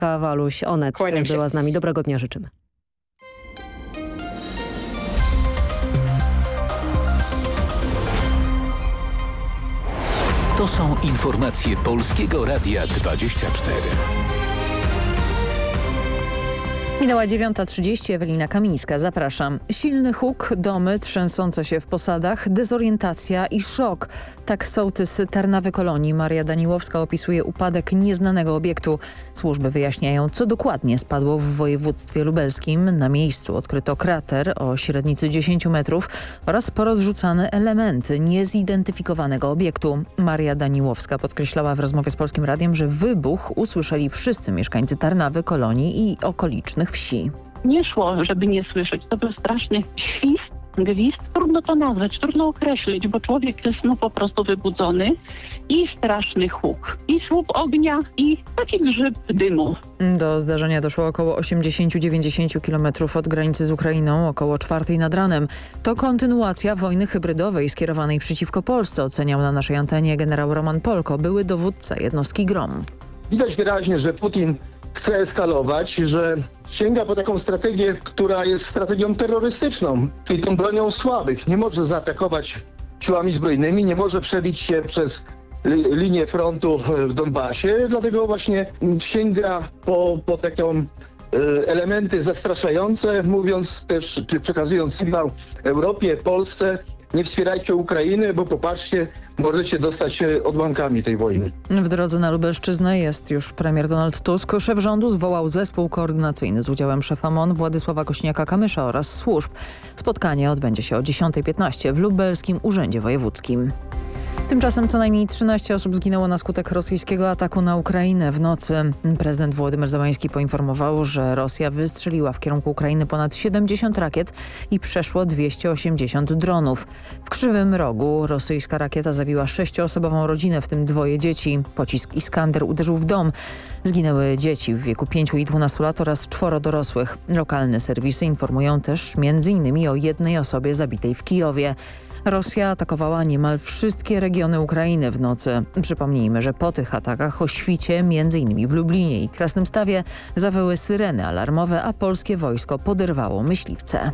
Kawaluś, Onet była z nami. Dobrego dnia życzymy. To są informacje Polskiego Radia 24. Minęła 9:30, Ewelina Kamińska, zapraszam. Silny huk, domy trzęsące się w posadach, dezorientacja i szok. Tak sołtys Tarnawy Kolonii Maria Daniłowska opisuje upadek nieznanego obiektu. Służby wyjaśniają, co dokładnie spadło w województwie lubelskim. Na miejscu odkryto krater o średnicy 10 metrów oraz porozrzucane elementy niezidentyfikowanego obiektu. Maria Daniłowska podkreślała w rozmowie z Polskim Radiem, że wybuch usłyszeli wszyscy mieszkańcy Tarnawy Kolonii i okolicznych wsi. Nie szło, żeby nie słyszeć. To był straszny świst, gwizd. Trudno to nazwać, trudno określić, bo człowiek jest po prostu wybudzony i straszny huk. I słup ognia i taki grzyb dymu. Do zdarzenia doszło około 80-90 km od granicy z Ukrainą, około 4:00 nad ranem. To kontynuacja wojny hybrydowej skierowanej przeciwko Polsce, oceniał na naszej antenie generał Roman Polko, były dowódca jednostki GROM. Widać wyraźnie, że Putin chce eskalować, że sięga po taką strategię, która jest strategią terrorystyczną, czyli tą bronią słabych. Nie może zaatakować siłami zbrojnymi, nie może przebić się przez linię frontu w Donbasie, dlatego właśnie sięga po taką elementy zastraszające, mówiąc też, czy przekazując sygnał Europie, Polsce: nie wspierajcie Ukrainy, bo popatrzcie, możecie dostać się odłamkami tej wojny. W drodze na Lubelszczyznę jest już premier Donald Tusk. Szef rządu zwołał zespół koordynacyjny z udziałem szefa MON Władysława Kośniaka-Kamysza oraz służb. Spotkanie odbędzie się o 10:15 w Lubelskim Urzędzie Wojewódzkim. Tymczasem co najmniej 13 osób zginęło na skutek rosyjskiego ataku na Ukrainę w nocy. Prezydent Wołodymyr Zełański poinformował, że Rosja wystrzeliła w kierunku Ukrainy ponad 70 rakiet i przeszło 280 dronów. W Krzywym Rogu rosyjska rakieta zabiła 6-osobową rodzinę, w tym 2 dzieci. Pocisk Iskander uderzył w dom. Zginęły dzieci w wieku 5 i 12 lat oraz 4 dorosłych. Lokalne serwisy informują też m.in. o jednej osobie zabitej w Kijowie. Rosja atakowała niemal wszystkie regiony Ukrainy w nocy. Przypomnijmy, że po tych atakach o świcie, m.in. w Lublinie i Krasnymstawie, zawyły syreny alarmowe, a polskie wojsko poderwało myśliwce.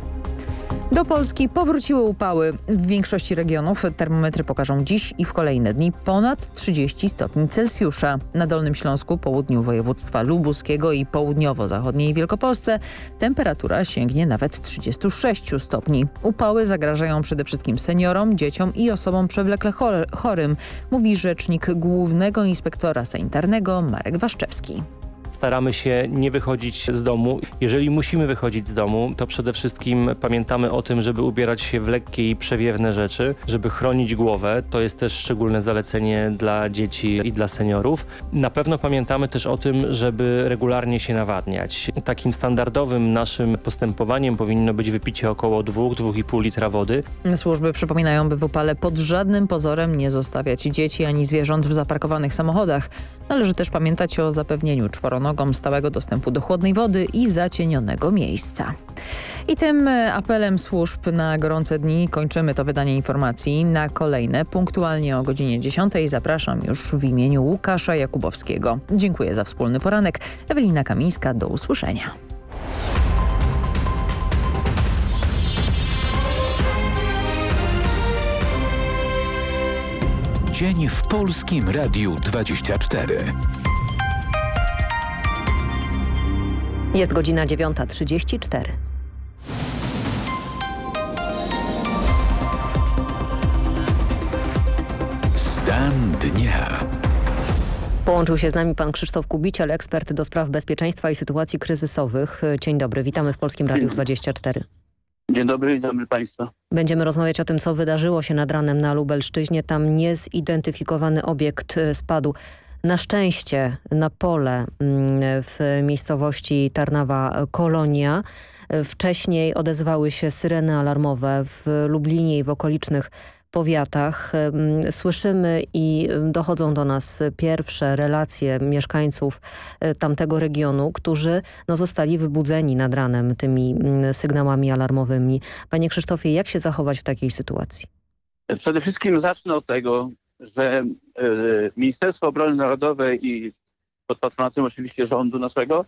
Do Polski powróciły upały. W większości regionów termometry pokażą dziś i w kolejne dni ponad 30 stopni Celsjusza. Na Dolnym Śląsku, południu województwa lubuskiego i południowo-zachodniej Wielkopolsce temperatura sięgnie nawet 36 stopni. Upały zagrażają przede wszystkim seniorom, dzieciom i osobom przewlekle chorym, mówi rzecznik Głównego Inspektora Sanitarnego Marek Waszczewski. Staramy się nie wychodzić z domu. Jeżeli musimy wychodzić z domu, to przede wszystkim pamiętamy o tym, żeby ubierać się w lekkie i przewiewne rzeczy, żeby chronić głowę. To jest też szczególne zalecenie dla dzieci i dla seniorów. Na pewno pamiętamy też o tym, żeby regularnie się nawadniać. Takim standardowym naszym postępowaniem powinno być wypicie około 2–2,5 litra wody. Służby przypominają, by w upale pod żadnym pozorem nie zostawiać dzieci ani zwierząt w zaparkowanych samochodach. Należy też pamiętać o zapewnieniu czworonogom stałego dostępu do chłodnej wody i zacienionego miejsca. I tym apelem służb na gorące dni kończymy to wydanie informacji. Na kolejne punktualnie o godzinie 10 zapraszam już w imieniu Łukasza Jakubowskiego. Dziękuję za wspólny poranek. Ewelina Kamińska, do usłyszenia. Dzień w Polskim Radiu 24. Jest godzina 9:34. Stan dnia. Połączył się z nami pan Krzysztof Kubiciel, ekspert do spraw bezpieczeństwa i sytuacji kryzysowych. Dzień dobry, witamy w Polskim Radiu 24. Dzień dobry Państwa. Będziemy rozmawiać o tym, co wydarzyło się nad ranem na Lubelszczyźnie. Tam niezidentyfikowany obiekt spadł na szczęście na pole w miejscowości Tarnawa Kolonia. Wcześniej odezwały się syreny alarmowe w Lublinie i w okolicznych powiatach. Słyszymy i dochodzą do nas pierwsze relacje mieszkańców tamtego regionu, którzy zostali wybudzeni nad ranem tymi sygnałami alarmowymi. Panie Krzysztofie, jak się zachować w takiej sytuacji? Przede wszystkim zacznę od tego, że Ministerstwo Obrony Narodowej i pod patronatem oczywiście rządu naszego,